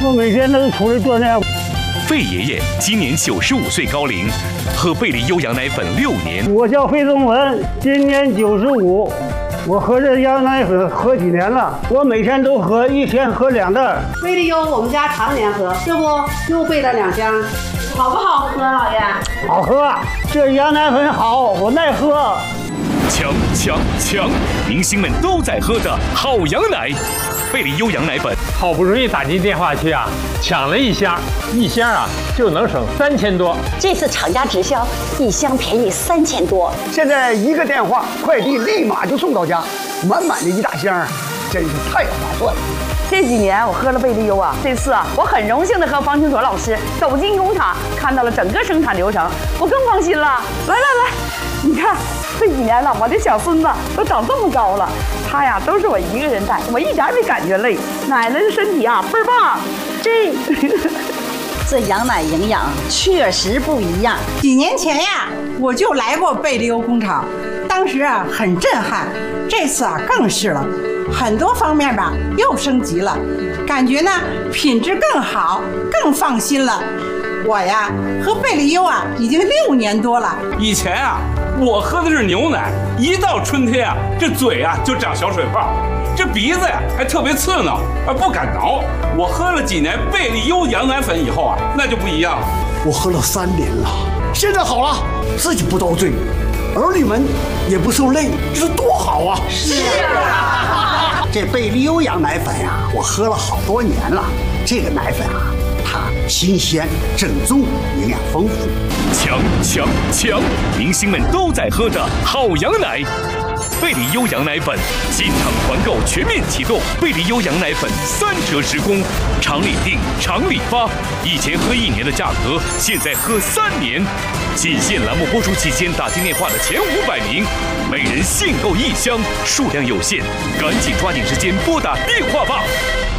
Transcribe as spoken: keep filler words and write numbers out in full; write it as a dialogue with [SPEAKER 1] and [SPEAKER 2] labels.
[SPEAKER 1] 我每天都出来锻炼。
[SPEAKER 2] 费爷爷今年九十五岁高龄，喝贝利优羊奶粉六年。
[SPEAKER 1] 我叫费宗文，今年九十五。我喝这羊奶粉喝几年了？我每天都喝，一天喝两袋。
[SPEAKER 3] 贝利优我们家常年喝，这不又备了两箱，好不好喝，老爷？
[SPEAKER 1] 好喝，这羊奶粉好，我耐喝。
[SPEAKER 2] 强强强！明星们都在喝的好羊奶，贝利优羊奶粉。
[SPEAKER 4] 好不容易打进电话去啊，抢了一箱，一箱啊就能省三千多。
[SPEAKER 5] 这次厂家直销，一箱便宜三千多。
[SPEAKER 6] 现在一个电话，快递立马就送到家，满满的一大箱，真是太划算了。
[SPEAKER 7] 这几年我喝了贝利优啊，这次啊，我很荣幸的和方清楚老师走进工厂，看到了整个生产流程，我更放心了。来来来，你看这几年了，我的小孙子都长这么高了，他呀都是我一个人带，我一点没感觉累。奶奶的身体啊倍儿棒，这
[SPEAKER 5] 这羊奶营养确实不一样。
[SPEAKER 8] 几年前呀，我就来过贝利优工厂，当时啊很震撼，这次啊更是了。很多方面吧又升级了，感觉呢品质更好，更放心了。我呀喝贝利优啊已经六年多了。
[SPEAKER 9] 以前啊我喝的是牛奶，一到春天啊这嘴啊就长小水泡，这鼻子呀还特别刺挠，啊不敢挠。我喝了几年贝利优羊奶粉以后啊，那就不一样了。
[SPEAKER 6] 我喝了三年了，现在好了，自己不遭罪，儿女们也不受累，这是多好啊！
[SPEAKER 8] 是啊，
[SPEAKER 6] 这贝利优羊奶粉呀、啊，我喝了好多年了。这个奶粉啊，它新鲜、正宗，营养丰富。
[SPEAKER 2] 强强强！明星们都在喝的好羊奶。贝利优羊奶粉进场团购全面启动，贝利优羊奶粉三折时供，厂里订，厂里发。以前喝一年的价格，现在喝三年。仅限栏目播出期间打进电话的前五百名，每人限购一箱，数量有限，赶紧抓紧时间拨打电话吧。